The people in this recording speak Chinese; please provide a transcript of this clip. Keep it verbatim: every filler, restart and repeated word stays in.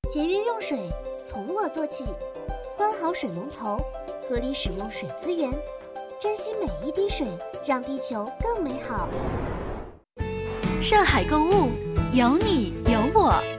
节约用水，从我做起。关好水龙头，合理使用水资源，珍惜每一滴水，让地球更美好。 上海购物，有你有我。